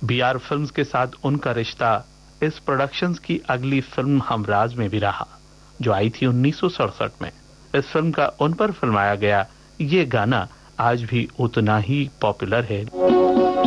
B R films के साथ उनका रिश्ता इस प्रोडक्शंस की अगली फिल्म हमराज में भी रहा, जो आई थी 1967 में। इस फिल्म का उन पर फिल्माया गया ये गाना आज भी उतना ही पॉपुलर है।